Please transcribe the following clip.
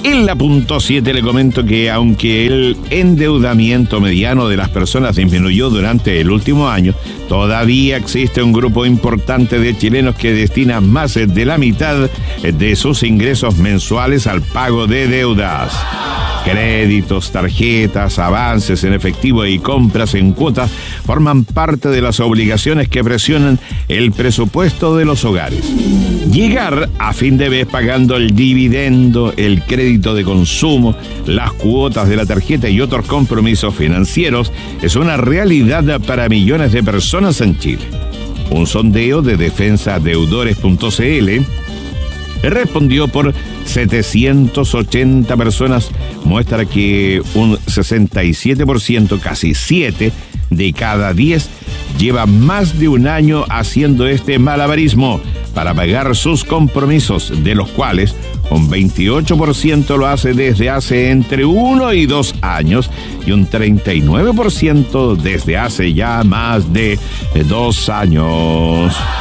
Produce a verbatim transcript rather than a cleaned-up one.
En la punto siete le comento que aunque el endeudamiento mediano de las personas disminuyó durante el último año, todavía existe un grupo importante de chilenos que destina más de la mitad de sus ingresos mensuales al pago de deudas. Créditos, tarjetas, avances en efectivo y compras en cuotas forman parte de las obligaciones que presionan el presupuesto de los hogares. Llegar a fin de mes pagando el dividendo, el crédito de consumo, las cuotas de la tarjeta y otros compromisos financieros es una realidad para millones de personas en Chile. Un sondeo de defensa deudores punto c l respondió por setecientas ochenta personas, muestra que un sesenta y siete por ciento, casi siete de cada diez, lleva más de un año haciendo este malabarismo para pagar sus compromisos, de los cuales un veintiocho por ciento lo hace desde hace entre uno y dos años y un treinta y nueve por ciento desde hace ya más de dos años.